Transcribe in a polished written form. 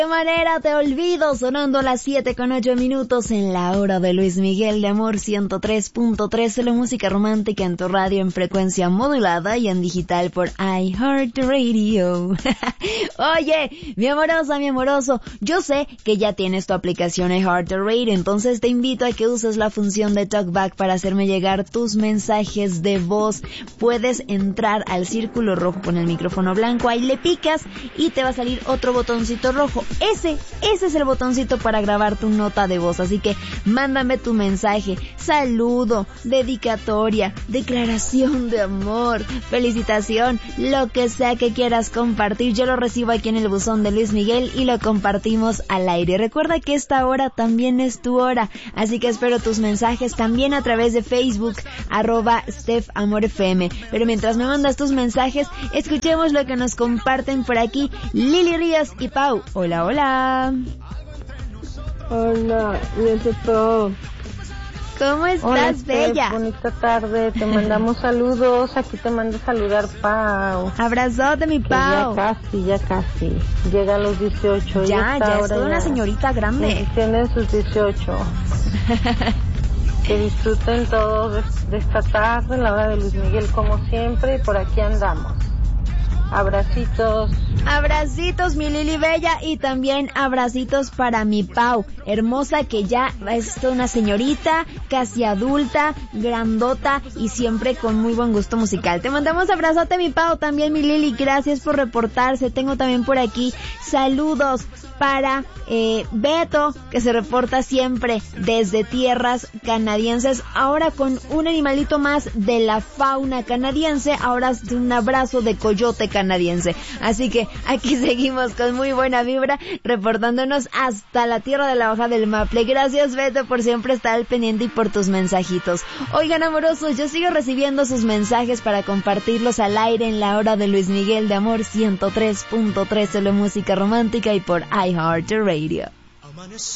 ¿De qué manera te olvido? Sonando a las 7:08 en la hora de Luis Miguel de Amor 103.3, solo música romántica en tu radio en frecuencia modulada y en digital por iHeartRadio. Oye, mi amorosa, mi amoroso, yo sé que ya tienes tu aplicación iHeartRadio, entonces te invito a que uses la función de TalkBack para hacerme llegar tus mensajes de voz. Puedes entrar al círculo rojo con el micrófono blanco, ahí le picas y te va a salir otro botoncito rojo. Ese es el botoncito para grabar tu nota de voz, así que mándame tu mensaje, saludo, dedicatoria, declaración de amor, felicitación, lo que sea que quieras compartir, yo lo recibo aquí en el buzón de Luis Miguel y lo compartimos al aire. Recuerda que esta hora también es tu hora, así que espero tus mensajes también a través de Facebook, @StefAmorFM. Pero mientras me mandas tus mensajes, escuchemos lo que nos comparten por aquí Lili Ríos y Pau. Hola, hola. Hola, Pau. ¿Cómo estás, hola, bella? Bonita tarde, te mandamos saludos. Aquí te mando saludar, Pau. Abrazote, mi Pau. Ya casi. Llega a los 18. Ya es toda una señorita grande. Tiene sus 18. Que disfruten todos de esta tarde, la hora de Luis Miguel como siempre, y por aquí andamos. Abracitos. Abracitos, mi Lili bella, y también abracitos para mi Pau, hermosa, que ya es una señorita, casi adulta, grandota y siempre con muy buen gusto musical. Te mandamos abrazote, mi Pau, también mi Lili, gracias por reportarse. Tengo también por aquí saludos para Beto, que se reporta siempre desde tierras canadienses, ahora con un animalito más de la fauna canadiense, ahora un abrazo de coyote canadiense. Así que aquí seguimos con muy buena vibra, reportándonos hasta la tierra de la hoja del maple. Gracias, Beto, por siempre estar al pendiente y por tus mensajitos. Oigan, amorosos, yo sigo recibiendo sus mensajes para compartirlos al aire en la hora de Luis Miguel de Amor 103.3, solo música romántica y por iHeartRadio.